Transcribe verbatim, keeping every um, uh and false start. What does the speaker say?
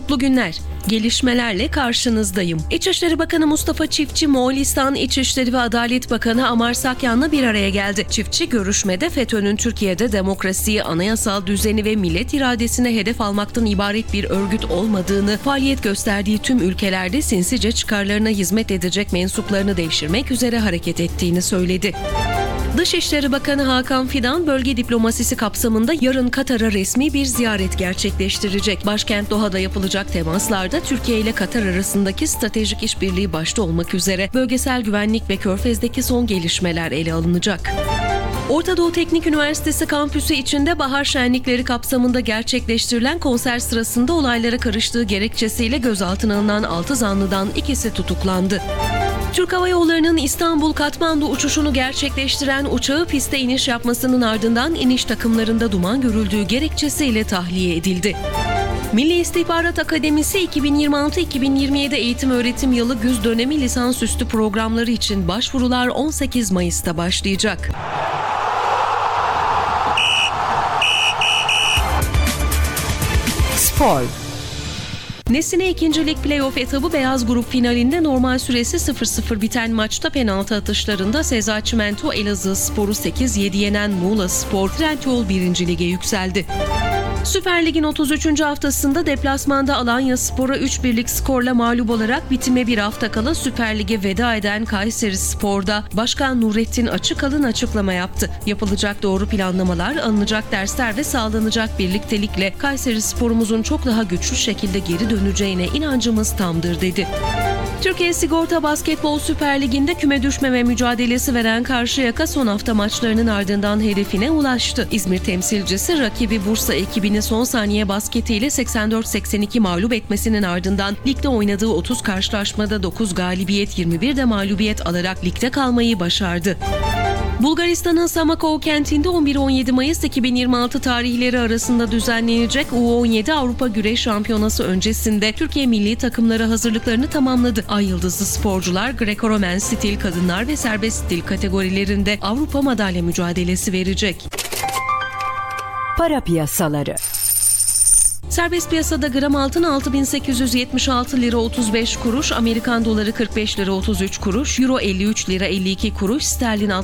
Mutlu günler. Gelişmelerle karşınızdayım. İçişleri Bakanı Mustafa Çiftçi, Moğolistan İçişleri ve Adalet Bakanı Amarsakyan'la bir araya geldi. Çiftçi görüşmede FETÖ'nün Türkiye'de demokrasiyi, anayasal düzeni ve millet iradesine hedef almaktan ibaret bir örgüt olmadığını, faaliyet gösterdiği tüm ülkelerde sinsice çıkarlarına hizmet edecek mensuplarını devşirmek üzere hareket ettiğini söyledi. Dışişleri Bakanı Hakan Fidan, bölge diplomasisi kapsamında yarın Katar'a resmi bir ziyaret gerçekleştirecek. Başkent Doha'da yapılacak temaslarda Türkiye ile Katar arasındaki stratejik işbirliği başta olmak üzere bölgesel güvenlik ve Körfez'deki son gelişmeler ele alınacak. Orta Doğu Teknik Üniversitesi kampüsü içinde bahar şenlikleri kapsamında gerçekleştirilen konser sırasında olaylara karıştığı gerekçesiyle gözaltına alınan altı zanlıdan ikisi tutuklandı. Türk Hava Yolları'nın İstanbul-Katmandu uçuşunu gerçekleştiren uçağı piste iniş yapmasının ardından iniş takımlarında duman görüldüğü gerekçesiyle tahliye edildi. Milli İstihbarat Akademisi iki bin yirmi altı iki bin yirmi yedi eğitim öğretim yılı güz dönemi lisansüstü programları için başvurular on sekiz Mayıs'ta başlayacak. Spor. Nesine ikinci Lig Playoff etabı beyaz grup finalinde normal süresi sıfır sıfır biten maçta penaltı atışlarında Seza Çimento Elazığspor'u sekiz yedi yenen Muğlaspor Trendyol birinci Lig'e yükseldi. Süper Lig'in otuz üçüncü haftasında deplasmanda Alanyaspor'a üç birlik skorla mağlup olarak bitime bir hafta kala Süper Lig'e veda eden Kayserispor'da Başkan Nurettin Açıkalın açıklama yaptı. Yapılacak doğru planlamalar, alınacak dersler ve sağlanacak birliktelikle Kayserispor'umuzun çok daha güçlü şekilde geri döneceğine inancımız tamdır dedi. Türkiye Sigorta Basketbol Süper Ligi'nde küme düşmeme mücadelesi veren Karşıyaka son hafta maçlarının ardından hedefine ulaştı. İzmir temsilcisi rakibi Bursa ekibini son saniye basketiyle seksen dört seksen iki mağlup etmesinin ardından ligde oynadığı otuz karşılaşmada dokuz galibiyet, yirmi bir de mağlubiyet alarak ligde kalmayı başardı. Bulgaristan'ın Samakov kentinde on bir on yedi Mayıs iki bin yirmi altı tarihleri arasında düzenlenecek U on yedi Avrupa Güreş Şampiyonası öncesinde Türkiye milli takımları hazırlıklarını tamamladı. Ay yıldızlı sporcular Greco-Romen stil kadınlar ve serbest stil kategorilerinde Avrupa madalya mücadelesi verecek. Para piyasaları. Serbest piyasada gram altın altı bin sekiz yüz yetmiş altı lira otuz beş kuruş, Amerikan doları kırk beş lira otuz üç kuruş, Euro elli üç lira elli iki kuruş, sterlin